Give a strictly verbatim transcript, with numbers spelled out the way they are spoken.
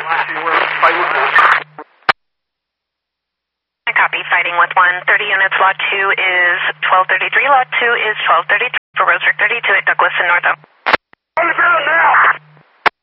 Copy, fighting with one. thirty units, lot two is twelve thirty-three, lot two is twelve thirty-three for Roseburg thirty-two at Douglas and North.